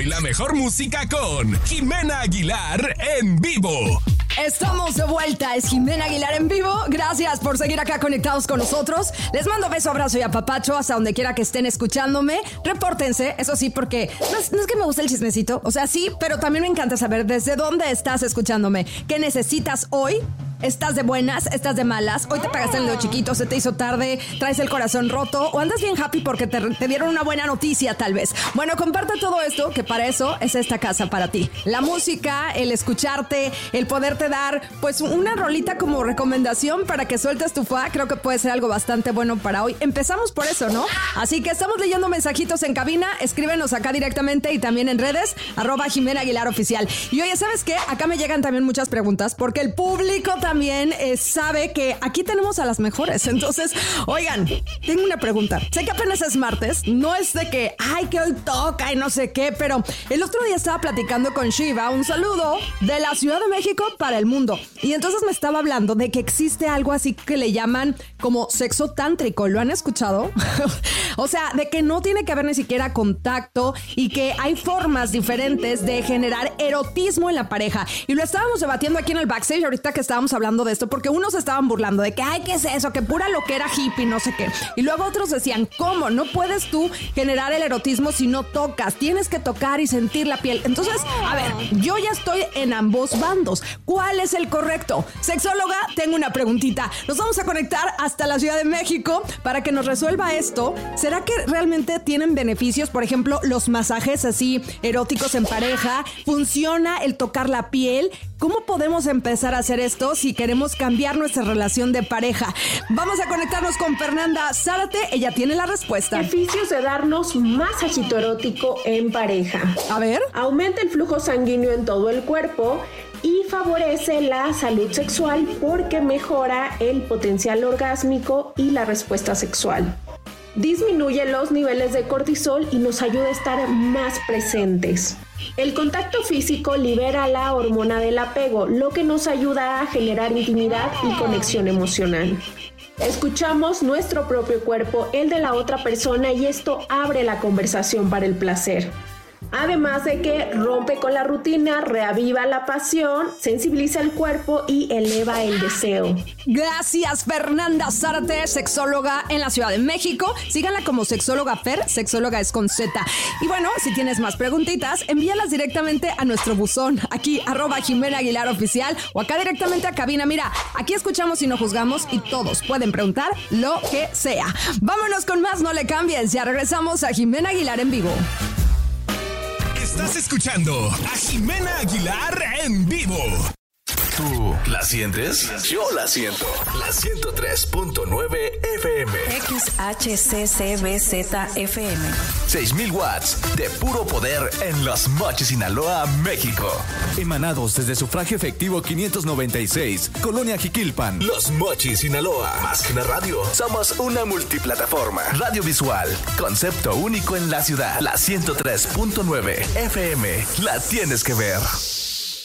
la mejor música con Jimena Aguilar en vivo. Estamos de vuelta, es Jimena Aguilar en vivo. Gracias por seguir acá conectados con nosotros. Les mando beso, abrazo y apapacho hasta donde quiera que estén escuchándome. Repórtense, eso sí, porque no es que me guste el chismecito. O sea, sí, pero también me encanta saber desde dónde estás escuchándome. ¿Qué necesitas hoy? ¿Estás de buenas? ¿Estás de malas? ¿Hoy te pegaste el dedo chiquito? ¿Se te hizo tarde? ¿Traes el corazón roto? ¿O andas bien happy porque te dieron una buena noticia tal vez? Bueno, comparte todo esto, que para eso es esta casa para ti. La música, el escucharte, el poderte dar pues una rolita como recomendación para que sueltes tu fa, creo que puede ser algo bastante bueno para hoy. Empezamos por eso, ¿no? Así que estamos leyendo mensajitos en cabina, escríbenos acá directamente y también en redes, @Jimena Aguilar Oficial. Y oye, ¿sabes qué? Acá me llegan también muchas preguntas porque el público también sabe que aquí tenemos a las mejores. Entonces, oigan, tengo una pregunta. Sé que apenas es martes, no es de que, que hoy toca y no sé qué, pero el otro día estaba platicando con Shiva, un saludo de la Ciudad de México para el mundo. Y entonces me estaba hablando de que existe algo así que le llaman como sexo tántrico. ¿Lo han escuchado? O sea, de que no tiene que haber ni siquiera contacto y que hay formas diferentes de generar erotismo en la pareja. Y lo estábamos debatiendo aquí en el backstage ahorita que estábamos hablando de esto, porque unos estaban burlando de que, ¿qué es eso? Que pura loquera hippie, no sé qué. Y luego otros decían, ¿cómo? No puedes tú generar el erotismo si no tocas. Tienes que tocar y sentir la piel. Entonces, a ver, yo ya estoy en ambos bandos. ¿Cuál es el correcto? Sexóloga, tengo una preguntita. Nos vamos a conectar hasta la Ciudad de México para que nos resuelva esto. ¿Será que realmente tienen beneficios? Por ejemplo, los masajes así eróticos en pareja. ¿Funciona el tocar la piel? ¿Cómo podemos empezar a hacer esto si queremos cambiar nuestra relación de pareja? Vamos a conectarnos con Fernanda Zárate. Ella tiene la respuesta. Beneficios de darnos masajito erótico en pareja. A ver. Aumenta el flujo sanguíneo en todo el cuerpo y favorece la salud sexual porque mejora el potencial orgásmico y la respuesta sexual. Disminuye los niveles de cortisol y nos ayuda a estar más presentes. El contacto físico libera la hormona del apego, lo que nos ayuda a generar intimidad y conexión emocional. Escuchamos nuestro propio cuerpo, el de la otra persona, y esto abre la conversación para el placer. Además de que rompe con la rutina, reaviva la pasión, sensibiliza el cuerpo y eleva el deseo. Gracias, Fernanda Zárate, sexóloga en la Ciudad de México. Síganla como sexóloga Fer, sexóloga es con Z. Y bueno, si tienes más preguntitas, envíalas directamente a nuestro buzón, aquí @Jimena Aguilar Oficial, o acá directamente a cabina. Mira, aquí escuchamos y no juzgamos y todos pueden preguntar lo que sea. Vámonos con más, no le cambies. Ya regresamos a Jimena Aguilar en vivo. Estás escuchando a Jimena Aguilar en vivo. ¿Tú la sientes? Yo la siento. La 103.9 FM. XHCCBZ-FM. 6,000 watts de puro poder en Los Mochis, Sinaloa, México. Emanados desde Sufragio Efectivo 596, Colonia Jiquilpan. Los Mochis, Sinaloa. Más que una radio, somos una multiplataforma. Radio visual, concepto único en la ciudad. La 103.9 FM. La tienes que ver.